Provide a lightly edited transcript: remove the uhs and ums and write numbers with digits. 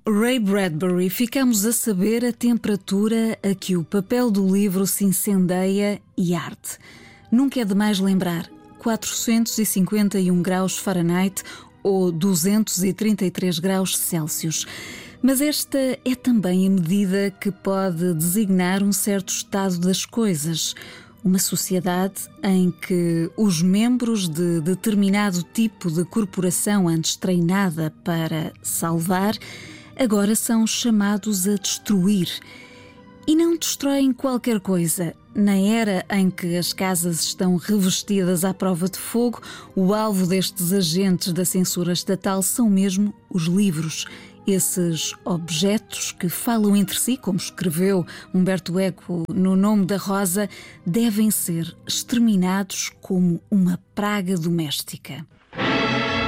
Ray Bradbury, ficamos a saber a temperatura a que o papel do livro se incendeia e arde. Nunca é demais lembrar: 451 graus Fahrenheit ou 233 graus Celsius. Mas esta é também a medida que pode designar um certo estado das coisas. Uma sociedade em que os membros de determinado tipo de corporação antes treinada para salvar, agora são chamados a destruir. E não destroem qualquer coisa. Na era em que as casas estão revestidas à prova de fogo, o alvo destes agentes da censura estatal são mesmo os livros. Esses objetos que falam entre si, como escreveu Humberto Eco no Nome da Rosa, devem ser exterminados como uma praga doméstica.